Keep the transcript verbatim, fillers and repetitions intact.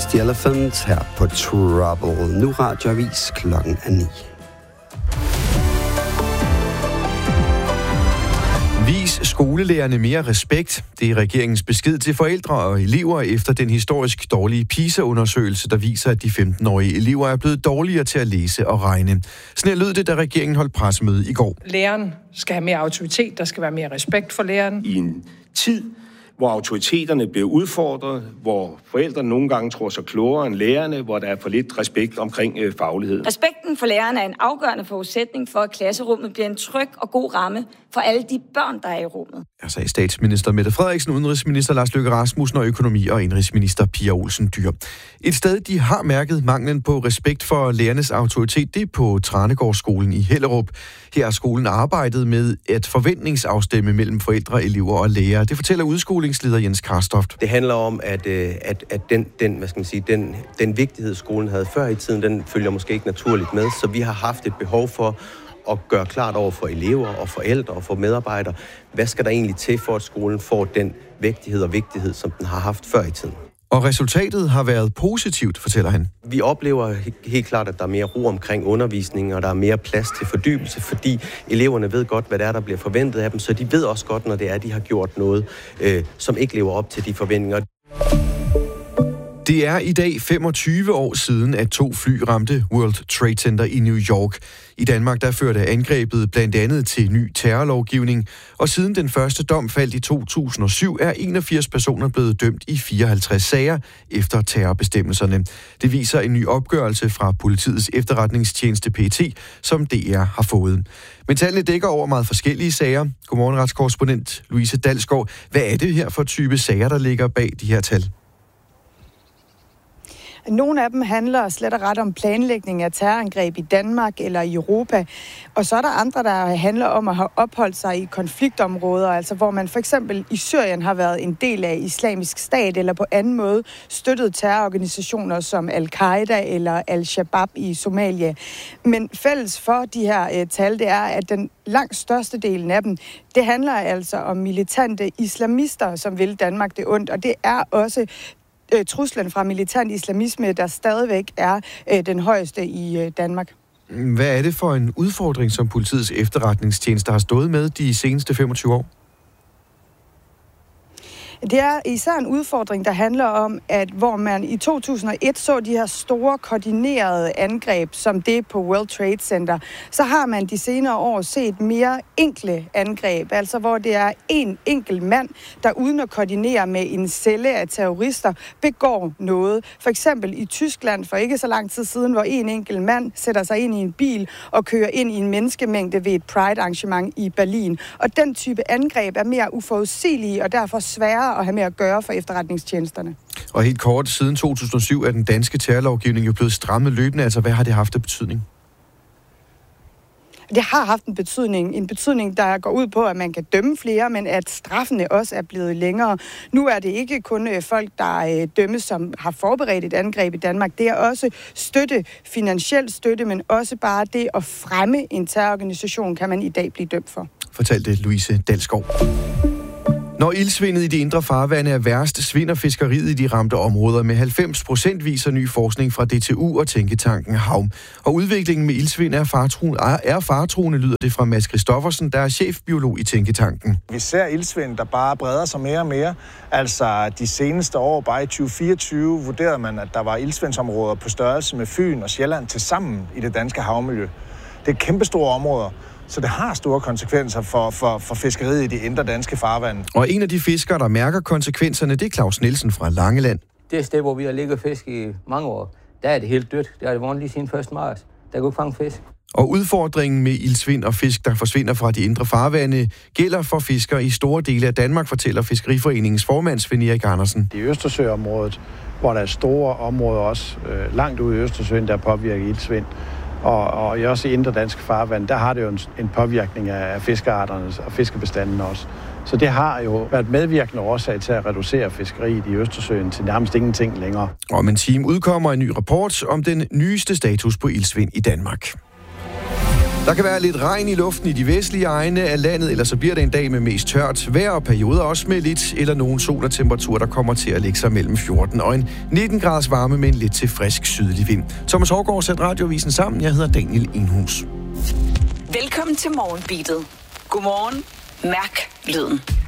Cage the Elephant her på Trouble. Nu radioavis, klokken er ni. Vis skolelærerne mere respekt. Det er regeringens besked til forældre og elever efter den historisk dårlige PISA-undersøgelse, der viser, at de femten-årige elever er blevet dårligere til at læse og regne. Sådan lød det, da regeringen holdt pressemøde i går. Læreren skal have mere autoritet, der skal være mere respekt for læreren. I en tid, hvor autoriteterne bliver udfordret, hvor forældrene nogle gange tror sig klogere end lærerne, hvor der er for lidt respekt omkring øh, faglighed. Respekten for lærerne er en afgørende forudsætning for, at klasserummet bliver en tryg og god ramme for alle de børn, der er i rummet. Jeg sagde statsminister Mette Frederiksen, udenrigsminister Lars Løkke Rasmussen og økonomi- og indrigsminister Pia Olsen Dyhr. Et sted, de har mærket manglen på respekt for lærernes autoritet, det er på Tranegårdsskolen i Hellerup. Her har skolen arbejdet med at forventningsafstemme mellem forældre, elever og lærere. Det fortæller udskolingsleder Jens Karstoft. Det handler om, at, at, at den, den, hvad skal man sige, den, den vigtighed, skolen havde før i tiden, den følger måske ikke naturligt med. Så vi har haft et behov for at gøre klart over for elever og forældre og for medarbejdere, hvad skal der egentlig til for, at skolen får den vægtighed og vigtighed, som den har haft før i tiden. Og resultatet har været positivt, fortæller han. Vi oplever helt klart, at der er mere ro omkring undervisningen, og der er mere plads til fordybelse, fordi eleverne ved godt, hvad det er, der bliver forventet af dem, så de ved også godt, når det er, de har gjort noget, øh, som ikke lever op til de forventninger. Det er i dag femogtyve år siden, at to fly ramte World Trade Center i New York. I Danmark der førte angrebet blandt andet til ny terrorlovgivning, og siden den første dom faldt i to tusind og syv, er enogfirs personer blevet dømt i fireoghalvtreds sager efter terrorbestemmelserne. Det viser en ny opgørelse fra politiets efterretningstjeneste P E T, som D R har fået. Men tallene dækker over meget forskellige sager. Godmorgen, retskorrespondent Louise Dalsgaard. Hvad er det her for type sager, der ligger bag de her tal? Nogle af dem handler slet og ret om planlægning af terrorangreb i Danmark eller i Europa. Og så er der andre, der handler om at have opholdt sig i konfliktområder, altså hvor man for eksempel i Syrien har været en del af Islamisk Stat eller på anden måde støttet terrororganisationer som Al-Qaida eller Al-Shabaab i Somalia. Men fælles for de her uh, tal, det er, at den langt største delen af dem, det handler altså om militante islamister, som vil Danmark det ondt. Og det er også truslen fra militant islamisme, der stadigvæk er øh, den højeste i øh, Danmark. Hvad er det for en udfordring, som politiets efterretningstjeneste har stået med de seneste femogtyve år? Det er især en udfordring, der handler om, at hvor man i to tusind og et så de her store koordinerede angreb, som det på World Trade Center, så har man de senere år set mere enkle angreb, altså hvor det er en enkelt mand, der uden at koordinere med en celle af terrorister, begår noget. For eksempel i Tyskland for ikke så lang tid siden, hvor en enkelt mand sætter sig ind i en bil og kører ind i en menneskemængde ved et Pride-arrangement i Berlin. Og den type angreb er mere uforudsigelige og derfor sværere at have med at gøre for efterretningstjenesterne. Og helt kort, siden to tusind og syv er den danske terrorlovgivning jo blevet strammet løbende. Altså, hvad har det haft af betydning? Det har haft en betydning. En betydning, der går ud på, at man kan dømme flere, men at straffene også er blevet længere. Nu er det ikke kun folk, der dømmes, som har forberedt et angreb i Danmark. Det er også støtte, finansiel støtte, men også bare det at fremme en terrororganisation, kan man i dag blive dømt for. Fortalte Louise Dalsgaard. Når ildsvindet i de indre farvande er værst, svinder fiskeriet i de ramte områder med halvfems procent, viser ny forskning fra D T U og tænketanken Havm. Og udviklingen med ildsvind er faretruende, er faretruende, lyder det fra Mads Christoffersen, der er chefbiolog i tænketanken. Vi ser ildsvind, der bare breder sig mere og mere. Altså de seneste år, bare i tyve fireogtyve, vurderede man, at der var ildsvindsområder på størrelse med Fyn og Sjælland til sammen i det danske havmiljø. Det er kæmpestore områder. Så det har store konsekvenser for, for, for fiskeriet i de indre danske farvande. Og en af de fiskere, der mærker konsekvenserne, det er Claus Nielsen fra Langeland. Det er sted, hvor vi har ligget fisk i mange år. Der er det helt dødt. Det har det været lige siden første marts. Der kan ikke fange fisk. Og udfordringen med ildsvind og fisk, der forsvinder fra de indre farvande, gælder for fiskere i store dele af Danmark, fortæller Fiskeriforeningens formand Svend Erik Andersen. I Østersøområdet, hvor der er store områder også øh, langt ude i Østersøen, der påvirker ildsvind. Og, og også i indre danske farvand, der har det jo en, en påvirkning af fiskearterne og fiskebestanden også. Så det har jo været medvirkende årsag til at reducere fiskeriet i Østersøen til nærmest ingenting længere. Om en time udkommer en ny rapport om den nyeste status på ildsvind i Danmark. Der kan være lidt regn i luften i de vestlige egne af landet, eller så bliver det en dag med mest tørt vejr og perioder også med lidt eller nogen sol og temperatur, der kommer til at ligge sig mellem fjorten og en nitten graders varme med en lidt til frisk sydlig vind. Thomas Hårgaard sætter Radioavisen sammen. Jeg hedder Daniel Enhus. Velkommen til Morgenbeatet. Godmorgen. Mærk lyden.